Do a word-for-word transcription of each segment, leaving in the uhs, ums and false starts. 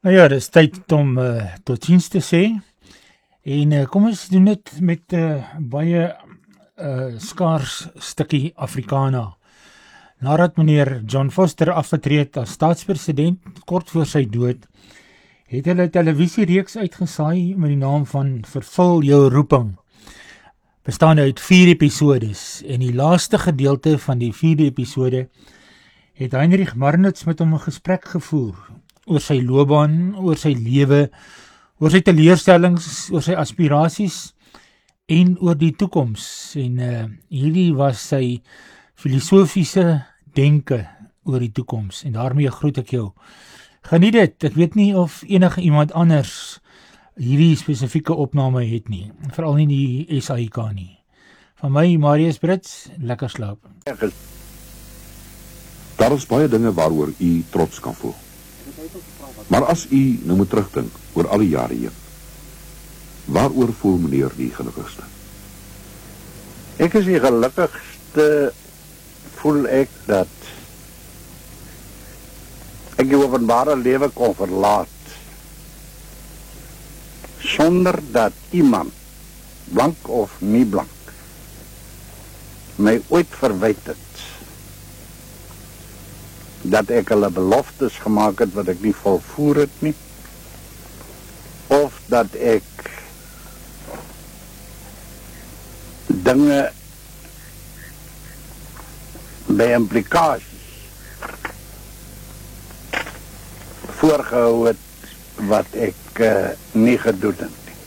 Nou ja, dis tyd om uh, tot ziens te sê. En uh, kom ons doen dit met uh, baie uh, skaars stukkie Afrikaana. Nadat meneer John Foster afgetree het as staatspresident, kort voor sy dood, het hulle 'n televisiereeks uitgesaai met die naam van Vervul jou roeping. Bestaande uit vier episodes, en die laaste gedeelte van die vierde episode het Heinrich Marnitz met hom 'n gesprek gevoer oor sy loopbaan, oor sy lewe, oor sy teleurstellings, oor sy aspirasies en oor die toekoms. En uh, hierdie was sy filosofiese denke oor die toekoms. En daarmee groet ek jou. Geniet dit. Ek weet nie of enige iemand anders hierdie spesifieke opname het nie. Veral nie die S A I K nie. Van my, Marius Brits, lekker slaap. Daar is baie dinge waaroor u trots kan voel. Maar as u nou moet terugdink oor al die jare heen, waaroor voel meneer die gelukkigste? Ek is die gelukkigste, voel ek dat ek die openbare lewe kon verlaat sonder dat iemand, blank of nie blank, my ooit verwyd het dat ek hulle beloftes gemaak het wat ek nie volvoer het nie, of dat ek dinge by implikasies voorgehou het wat ek uh, nie gedoen het nie.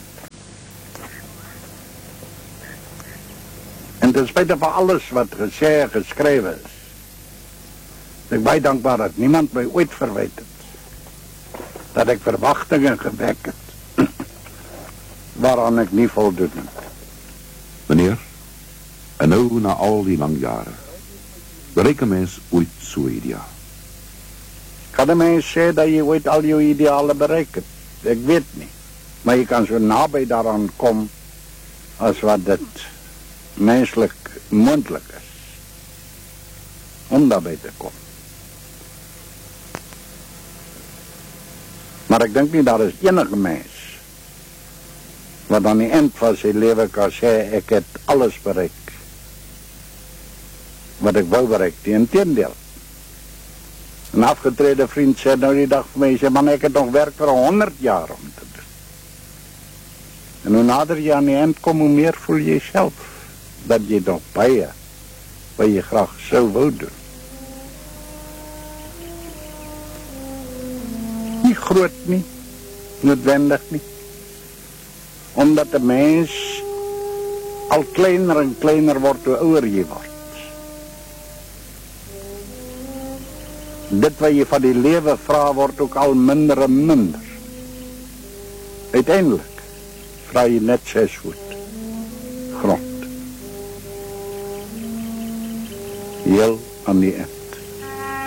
En ten spyte van alles wat gesê en geskrywe is, ek baie dankbaar dat niemand my ooit verwyd het dat ek verwagtinge gewek het waaraan ek nie voldoen het. Meneer, en nou na al die lang jare, bereik 'n mens ooit so ideaal? Kan 'n mens sê dat jy ooit al jou ideale bereik het? Ek weet nie, maar jy kan so naby daaraan kom as wat dit menslik moontlik is om daarbij te kom. Maar ek dink nie daar is enige mens wat aan die eind van sy lewe kan sê ek het alles bereik wat ek wou bereik, die inteendeel. Een afgetrede vriend sê nou die dag vir my, sê man, ek het nog werk vir honderd jaar om te doen. En hoe nader jy aan die eind kom, hoe meer voel jy self dat jy nog baie wat jy graag sou wou doen. Nie groot nie, noodwendig nie, omdat 'n mens al kleiner en kleiner word hoe ouer jy word. Dit wat jy van die lewe vra word ook al minder en minder. Uiteindelik vra jy net ses voet grond. Heel aan die eind.